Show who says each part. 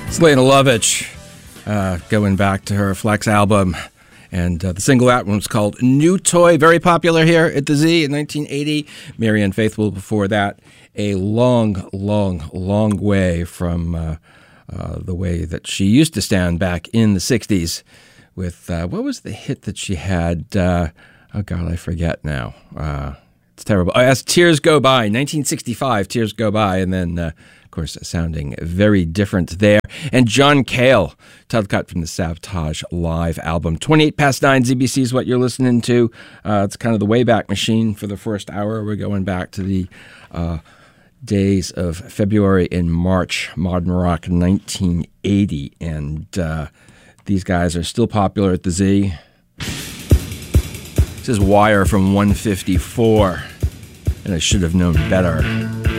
Speaker 1: Lena Lovitch, going back to her Flex album. And the single that one was called New Toy, very popular here at the Z in 1980. Marianne Faithfull before that. A long, long, long way from the way that she used to stand back in the 60s with, what was the hit that she had? Oh, God, I forget now. It's terrible. As Tears Go By, 1965, Tears Go By, and then, of course, sounding very different there. And John Cale, title cut from the Sabotage Live album. 28 past 9, ZBC is what you're listening to. It's kind of the Wayback Machine for the first hour. We're going back to the days of February and March, Modern Rock 1980. And these guys are still popular at the Z. This is Wire from 154, and I should have known better.